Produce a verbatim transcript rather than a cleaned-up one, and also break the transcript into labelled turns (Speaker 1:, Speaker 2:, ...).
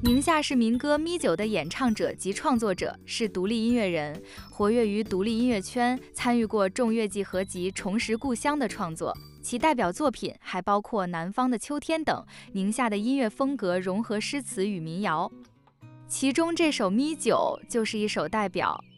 Speaker 1: 宁夏是民歌《咪九》的演唱者及创作者，是独立音乐人，活跃于独立音乐圈，参与过众乐季合集《重拾故乡》的创作。其代表作品还包括《南方的秋天》等。宁夏的音乐风格融合诗词与民谣，其中这首《咪九》就是一首代表。